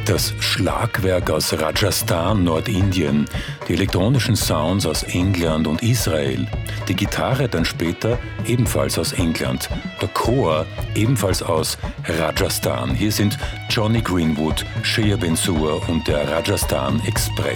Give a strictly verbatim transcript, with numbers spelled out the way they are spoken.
Das Schlagwerk aus Rajasthan, Nordindien, die elektronischen Sounds aus England und Israel, die Gitarre dann später ebenfalls aus England, der Chor ebenfalls aus Rajasthan. Hier sind Jonny Greenwood, Shea Ben Suhr und der Rajasthan Express.